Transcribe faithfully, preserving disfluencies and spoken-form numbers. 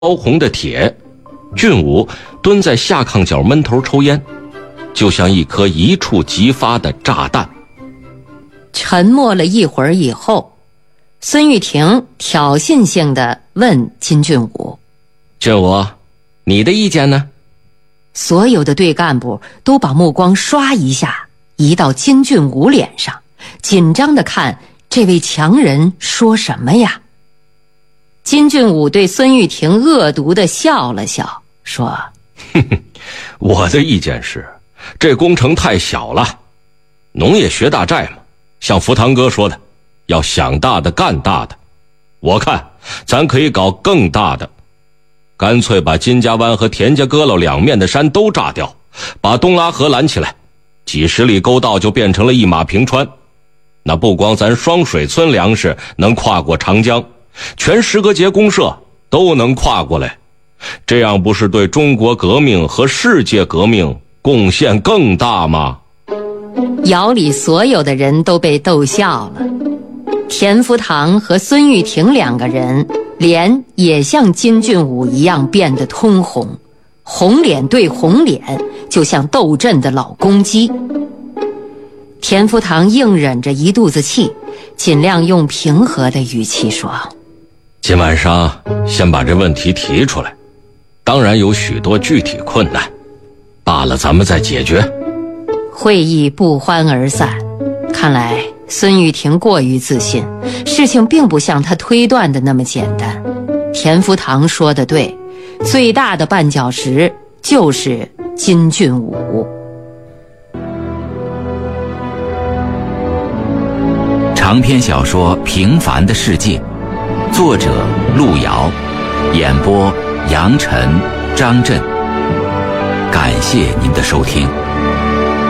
烧红的铁，俊武蹲在下炕角闷头抽烟，就像一颗一触即发的炸弹。 沉默了一会儿以后，孙玉婷挑衅性地问金俊武： 俊武，你的意见呢？ 所有的队干部都把目光唰一下移到金俊武脸上，紧张地看这位强人说什么呀。金俊武对孙玉婷恶毒地笑了笑，说： 哼哼，我的意见是，这工程太小了，农业学大寨嘛，像福堂哥说的，要想大的干大的。我看咱可以搞更大的，干脆把金家湾和田家阁楼两面的山都炸掉，把东拉河拦起来，几十里沟道就变成了一马平川。那不光咱双水村粮食能跨过长江，全石河节公社都能跨过来，这样不是对中国革命和世界革命贡献更大吗？ 窑里所有的人都被逗笑了。田福堂和孙玉婷两个人脸也像金俊武一样变得通红，红脸对红脸，就像斗阵的老公鸡。田福堂硬忍着一肚子气，尽量用平和的语气说： 今晚上先把这问题提出来，当然有许多具体困难，罢了咱们再解决。 会议不欢而散。看来孙玉婷过于自信，事情并不像他推断的那么简单。田福堂说的对，最大的绊脚石就是金俊武。 长篇小说《平凡的世界》，作者路遥，演播杨晨、张震。感谢您的收听。